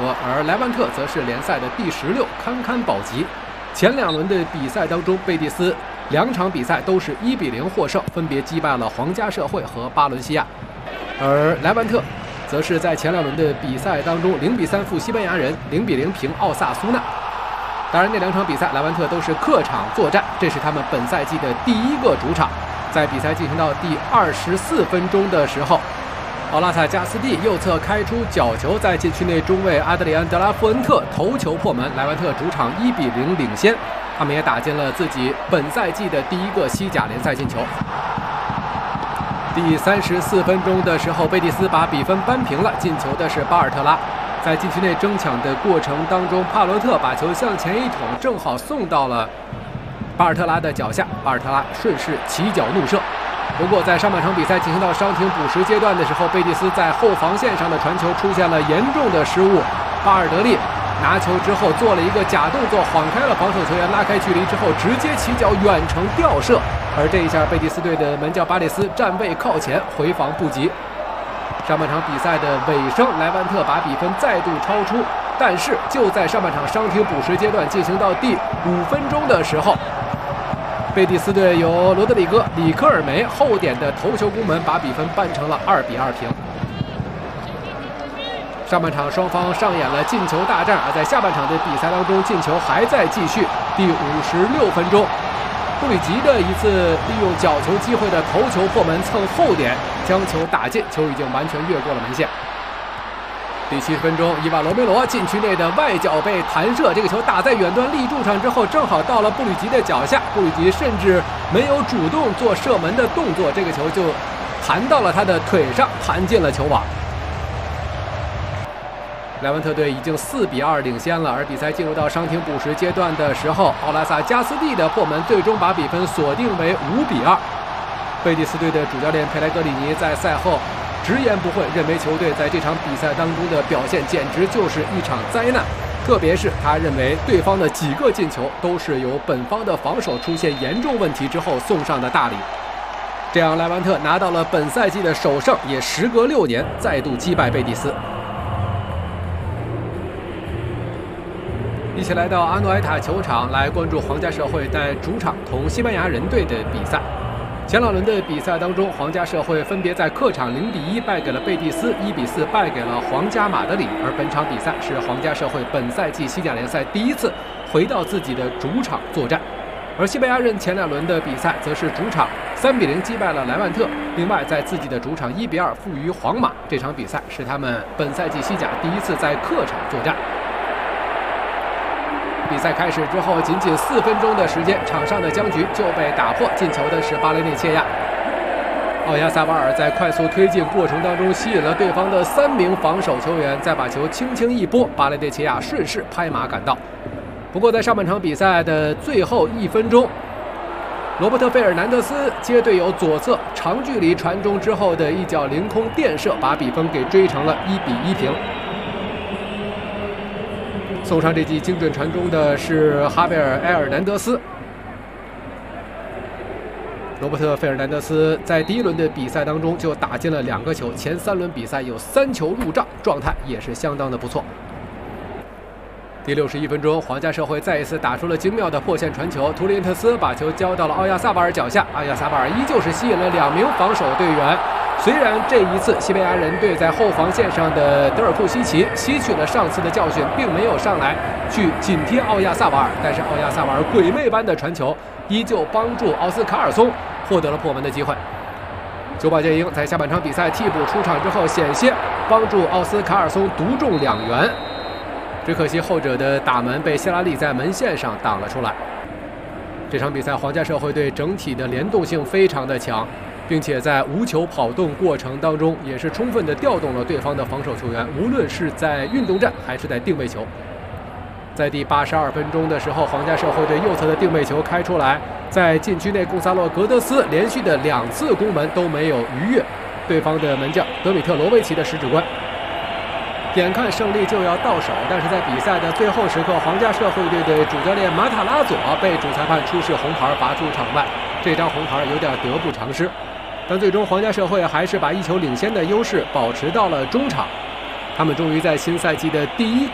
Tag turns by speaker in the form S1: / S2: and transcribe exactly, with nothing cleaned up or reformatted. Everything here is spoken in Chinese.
S1: 和，而莱万特则是联赛的第十六，堪堪保级。前两轮的比赛当中，贝蒂斯两场比赛都是一比零获胜，分别击败了皇家社会和巴伦西亚，而莱万特则是在前两轮的比赛当中零比三负西班牙人，零比零平奥萨苏纳。当然，那两场比赛莱万特都是客场作战，这是他们本赛季的第一个主场。在比赛进行到第二十四分钟的时候，奥拉萨加斯蒂右侧开出角球，在禁区内中卫阿德里安·德拉富恩特头球破门，莱万特主场一比零领先。他们也打进了自己本赛季的第一个西甲联赛进球。第三十四分钟的时候，贝蒂斯把比分扳平了，进球的是巴尔特拉。在禁区内争抢的过程当中，帕罗特把球向前一捅，正好送到了巴尔特拉的脚下，巴尔特拉顺势起脚怒射。不过，在上半场比赛进行到伤停补时阶段的时候，贝蒂斯在后防线上的传球出现了严重的失误。巴尔德利拿球之后做了一个假动作，晃开了防守球员，拉开距离之后直接起脚远程吊射。而这一下，贝蒂斯队的门将巴里斯站位靠前，回防不及。上半场比赛的尾声，莱万特把比分再度超出，但是就在上半场伤停补时阶段进行到第五分钟的时候，贝蒂斯队由罗德里戈·里科尔梅后点的头球攻门，把比分扳成了二比二平。上半场双方上演了进球大战，而在下半场的比赛当中，进球还在继续。第五十六分钟，布里吉的一次利用角球机会的头球破门蹭后点，将球打进，球已经完全越过了门线。第七十分钟，伊瓦罗梅罗禁区内的外脚被弹射，这个球打在远端立柱上之后，正好到了布里吉的脚下，布里吉甚至没有主动做射门的动作，这个球就弹到了他的腿上，弹进了球网。莱万特队已经四比二领先了，而比赛进入到伤停补时阶段的时候，奥拉萨加斯蒂的破门最终把比分锁定为五比二。贝蒂斯队的主教练佩莱格里尼在赛后直言不讳，认为球队在这场比赛当中的表现简直就是一场灾难，特别是他认为对方的几个进球都是由本方的防守出现严重问题之后送上的大礼。这样，莱万特拿到了本赛季的首胜，也时隔六年再度击败贝蒂斯。一起来到阿诺埃塔球场来关注皇家社会在主场同西班牙人队的比赛。前两轮的比赛当中，皇家社会分别在客场零比一败给了贝蒂斯，一比四败给了皇家马德里。而本场比赛是皇家社会本赛季西甲联赛第一次回到自己的主场作战。而西班牙人前两轮的比赛则是主场三比零击败了莱万特，另外在自己的主场一比二负于皇马。这场比赛是他们本赛季西甲第一次在客场作战。比赛开始之后，仅仅四分钟的时间，场上的僵局就被打破。进球的是巴雷内切亚，奥亚萨瓦尔在快速推进过程当中吸引了对方的三名防守球员，再把球轻轻一拨，巴雷内切亚顺势拍马赶到。不过在上半场比赛的最后一分钟，罗伯特·费尔南德斯接队友左侧长距离传中之后的一脚凌空垫射，把比分给追成了一比一平。送上这记精准传中的是哈维尔·埃尔南德斯。罗伯特·费尔南德斯在第一轮的比赛当中就打进了两个球，前三轮比赛有三球入账，状态也是相当的不错。第六十一分钟，皇家社会再一次打出了精妙的破线传球，图林特斯把球交到了奥亚萨瓦尔脚下，奥亚萨瓦尔依旧是吸引了两名防守队员。虽然这一次西班牙人队在后防线上的德尔库西奇吸取了上次的教训，并没有上来去紧贴奥亚萨瓦尔，但是奥亚萨瓦尔鬼魅般的传球依旧帮助奥斯卡尔松获得了破门的机会。九保剑鹰在下半场比赛替补出场之后，险些帮助奥斯卡尔松独中两元，只可惜后者的打门被谢拉利在门线上挡了出来。这场比赛皇家社会队整体的联动性非常的强，并且在无球跑动过程当中也是充分的调动了对方的防守球员，无论是在运动战还是在定位球。在第八十二分钟的时候，皇家社会队右侧的定位球开出来，在禁区内贡萨洛·格德斯连续的两次攻门都没有逾越对方的门将德米特罗维奇的十指关。眼看胜利就要到手，但是在比赛的最后时刻，皇家社会队的主教练马塔拉佐被主裁判出示红牌罚出场外，这张红牌有点得不偿失。但最终皇家社会还是把一球领先的优势保持到了中场，他们终于在新赛季的第一